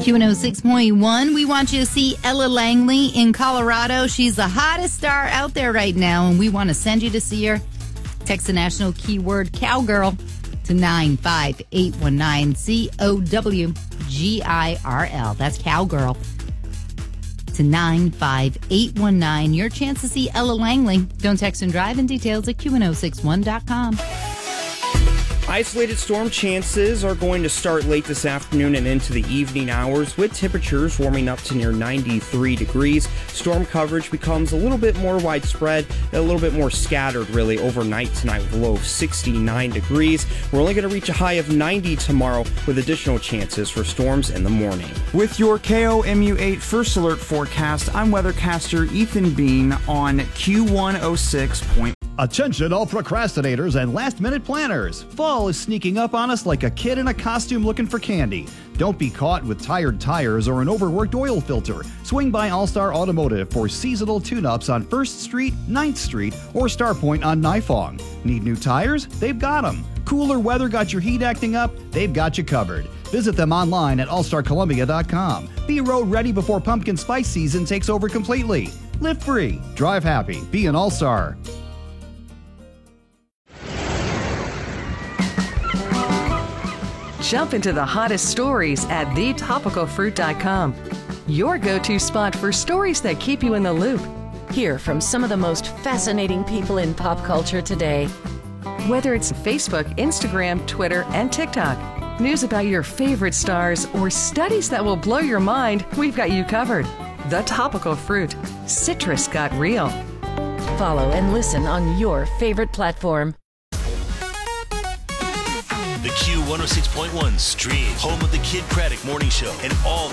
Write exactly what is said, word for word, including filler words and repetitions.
Q one oh six point one. We want you to see Ella Langley in Colorado. She's the hottest star out there right now, and we want to send you to see her. Text the national keyword cowgirl to nine five eight one nine, C O W G I R L. That's cowgirl to nine five eight one nine. Your chance to see Ella Langley. Don't text and drive, and details at Q one oh six one dot com. Isolated storm chances are going to start late this afternoon and into the evening hours, with temperatures warming up to near ninety-three degrees. Storm coverage becomes a little bit more widespread, a little bit more scattered, really, overnight tonight with a low of sixty-nine degrees. We're only going to reach a high of ninety tomorrow, with additional chances for storms in the morning. With your K O M U eight First Alert forecast, I'm weathercaster Ethan Bean on Q one oh six point one. Attention all procrastinators and last-minute planners. Fall is sneaking up on us like a kid in a costume looking for candy. Don't be caught with tired tires or an overworked oil filter. Swing by All-Star Automotive for seasonal tune-ups on first street, ninth street, or Starpoint on Nifong. Need new tires? They've got them. Cooler weather got your heat acting up? They've got you covered. Visit them online at all star columbia dot com. Be road ready before pumpkin spice season takes over completely. Live free, drive happy, be an All-Star. Jump into the hottest stories at the topical fruit dot com. Your go-to spot for stories that keep you in the loop. Hear from some of the most fascinating people in pop culture today. Whether it's Facebook, Instagram, Twitter, and TikTok, news about your favorite stars, or studies that will blow your mind, we've got you covered. The Topical Fruit. Citrus got real. Follow and listen on your favorite platform. The Q one oh six point one stream, home of the Kid Craddock Morning Show and all